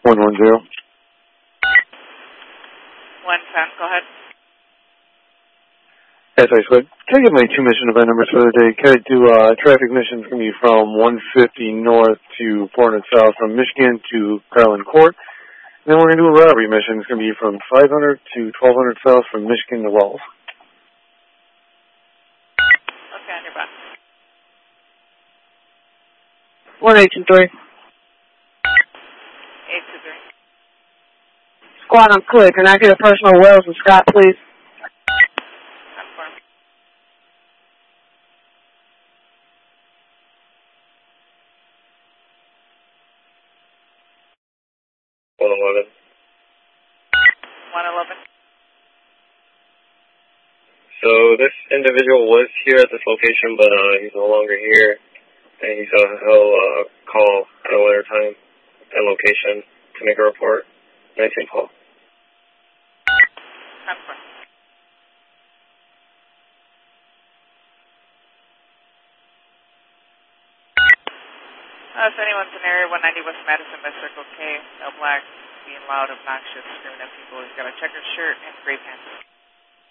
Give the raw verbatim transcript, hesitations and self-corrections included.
one one zero. one ten, go ahead. Yes, I should. Can I get my two mission event numbers for the day? Can I do uh, traffic missions from you from one fifty north to four hundred south from Michigan to Garland Court? And then we're going to do a robbery mission. It's going to be from five hundred to twelve hundred south from Michigan to Wells. Okay, on your back. one eight two three. eight two three. Squad, I'm clear. Can I get a personal Wells and Scott, please? Confirm. one eleven. one eleven. So this individual was here at this location, but uh, he's no longer here, and he's uh, he'll uh, call at a later time and location to make a report. nineteen Paul. Confirm. Uh, if anyone's in area one ninety West Madison by Circle K, no black, being loud, obnoxious, screaming at people, he's got a checkered shirt and gray pants.